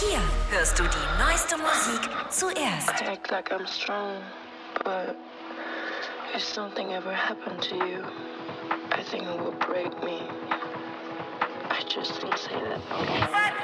Hier hörst du die neueste Musik zuerst. I act like I'm strong, but if something ever happened to you, I think it would break me. I just didn't say that.